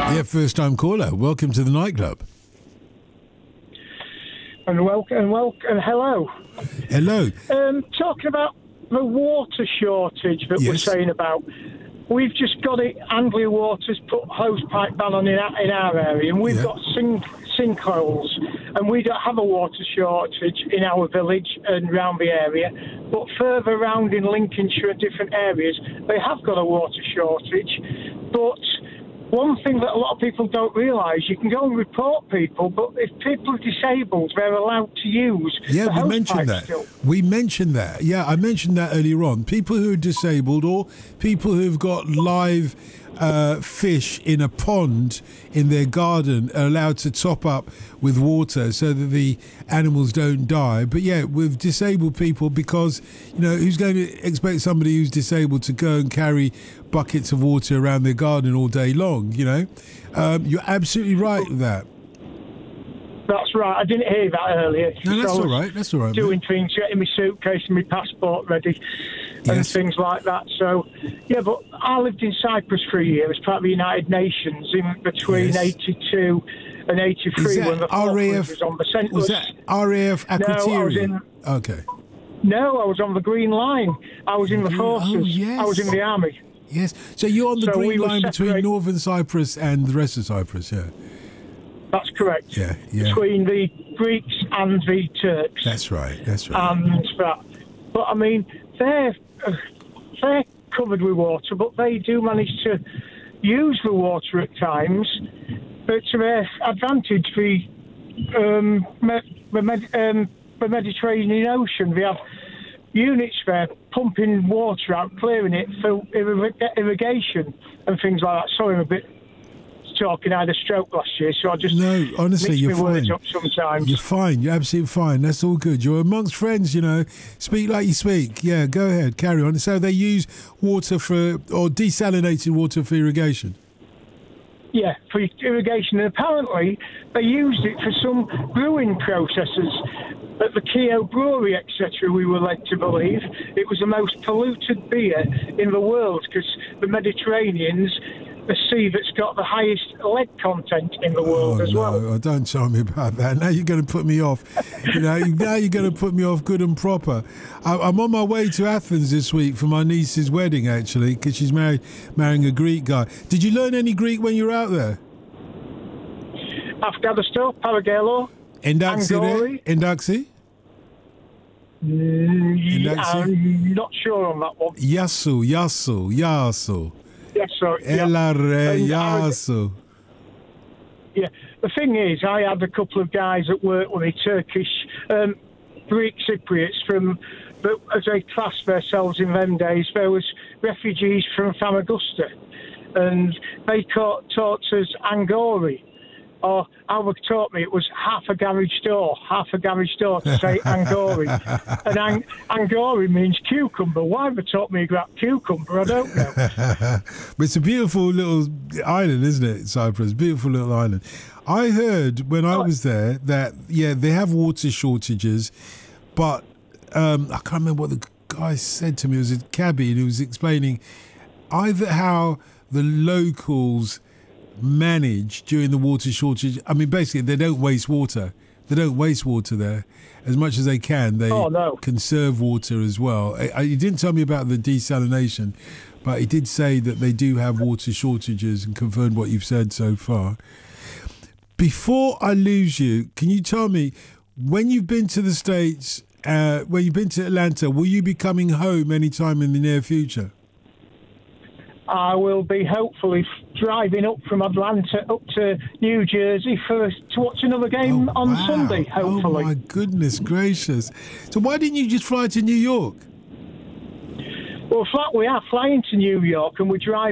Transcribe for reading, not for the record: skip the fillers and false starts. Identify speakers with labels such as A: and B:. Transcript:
A: Yeah, first time caller. Welcome to the nightclub.
B: And hello.
A: Hello.
B: Talking about the water shortage that we're
A: Yes.
B: saying about, we've just got it. Anglia Water's put hose pipe ban on in our area, and we've
A: Yeah.
B: got sinkholes, and we don't have a water shortage in our village and round the area. But further around in Lincolnshire and different areas, they have got a water shortage. But one thing that a lot of people don't realise, you can go and report people, but if people are disabled, they're allowed to use the
A: Yeah, we
B: hose
A: mentioned
B: pipe
A: that.
B: still.
A: We mentioned that. Yeah, I mentioned that earlier on. People who are disabled or people who've got live fish in a pond in their garden are allowed to top up with water so that the animals don't die. But yeah, with disabled people, because, you know, who's going to expect somebody who's disabled to go and carry buckets of water around their garden all day long, you know? You're absolutely right with that.
B: That's right. I didn't hear that earlier.
A: No, that's
B: So I
A: all
B: was
A: right. That's all right.
B: Doing
A: mate.
B: things, getting my suitcase and my passport ready, and
A: Yes.
B: things like that. So, yeah, but I lived in Cyprus for a year as part of the United Nations in between
A: Yes.
B: 82 and 83
A: Is
B: when the
A: that
B: Falklands
A: RAF?
B: was on the St.
A: Was that RAF
B: No, I was
A: Aquaterium? Okay.
B: No, I was on the Green Line. I was in the
A: Green-
B: forces.
A: oh, yes.
B: I was in the army.
A: Yes. So you're on the
B: So we
A: green
B: were
A: line between
B: separate-
A: northern Cyprus and the rest of Cyprus, yeah.
B: That's correct.
A: Yeah, yeah.
B: Between the Greeks and the Turks.
A: That's right. That's right.
B: And that. But I mean, they're covered with water, but they do manage to use the water at times. But to their advantage, the Mediterranean Ocean, they have units there pumping water out, clearing it for irrigation and things like that. Sorry, I'm a bit talking. I had a stroke last year, so I just
A: No, honestly,
B: mix
A: you're
B: my words
A: fine.
B: up sometimes.
A: You're fine. You're absolutely fine. That's all good. You're amongst friends, you know. Speak like you speak. Yeah, go ahead. Carry on. So they use water or desalinated water for irrigation.
B: Yeah, for irrigation. And apparently they used it for some brewing processes at the Keogh Brewery, etc. We were led to believe it was the most polluted beer in the world because the Mediterranean's the sea that's got the highest lead content in the world as well.
A: Oh, don't tell me about that. Now you're going to put me off. You know, now you're going to put me off good and proper. I'm on my way to Athens this week for my niece's wedding, actually, because she's marrying a Greek guy. Did you learn any Greek when you were out there?
B: Afghanistan, Paragelo,
A: Endaxi there?
B: Angori.
A: Endaxi?
B: I'm not sure on that one.
A: Yasu.
B: Yes, sorry. Yeah.
A: Elare
B: And
A: Yasu.
B: Yeah, the thing is, I had a couple of guys at work with me, Turkish, Greek Cypriots but as they classed themselves in them days, there was refugees from Famagusta, and they taught us Angori, or Albert taught me it was half a garage door to say Angori, and Angori means cucumber. Why they taught me about cucumber, I don't know.
A: But it's a beautiful little island, isn't it, Cyprus? Beautiful little island. I heard when I was there that, yeah, they have water shortages, but I can't remember what the guy said to me. It was a cabbie, and he was explaining either how the locals manage during the water shortage. I mean, basically, they don't waste water. They don't waste water there. As much as they can, they conserve water as well. He didn't tell me about the desalination, but he did say that they do have water shortages and confirmed what you've said so far. Before I lose you, can you tell me, when you've been to the States, when you've been to Atlanta, will you be coming home anytime in the near future?
B: I will be hopefully driving up from Atlanta up to New Jersey to watch another game on Sunday, hopefully.
A: Oh, my goodness gracious. So why didn't you just fly to New York?
B: Well, we are flying to New York and we're driving